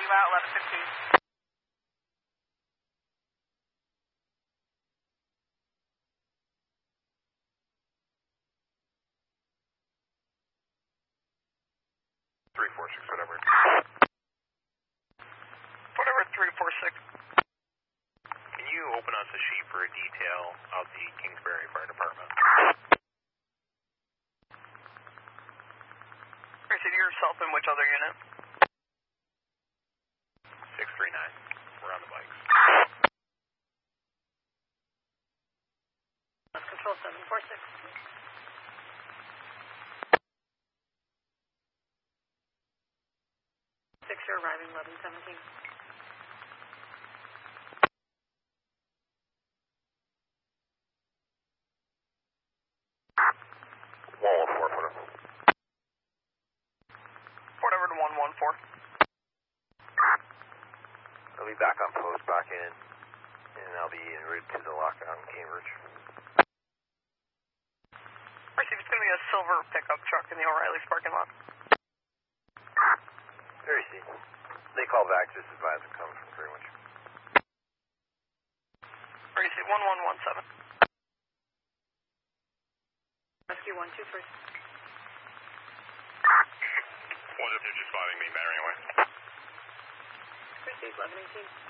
you out 11:15. Whatever. Whatever 346. Can you open us a sheet for a detail of the Kingsbury Fire Department? Is it yourself in which other unit? 639. We're on the bikes. Control 746. You're arriving 11:17. Whatever to 114. I'll be back on post, back in, and I'll be en route to the lockout in Cambridge. Receive, it's going to be a silver pickup truck in the O'Reilly's parking lot. Very see. They call back, just advise it comes from Greenwich. Receive 1117. Rescue 123. One's up there just spotting me, battery away. Receive 1118.